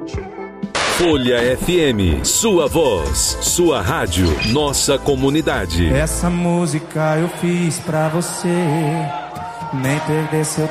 Folha FM, sua voz, sua rádio, nossa comunidade. Essa música eu fiz pra você nem perder seu